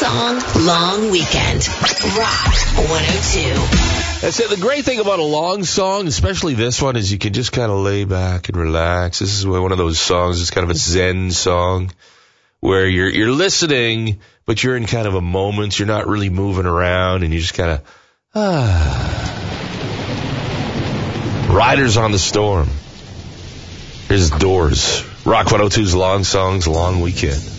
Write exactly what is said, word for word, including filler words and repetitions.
song, long weekend. Rock one oh two. That's it. The great thing about a long song, especially this one, is you can just kind of lay back and relax. This is one of those songs, it's kind of a Zen song where you're you're listening, but you're in kind of a moment. You're not really moving around, and you just kind of, ah. Riders on the Storm. Here's Doors. Rock one oh two's Long Songs, Long Weekend.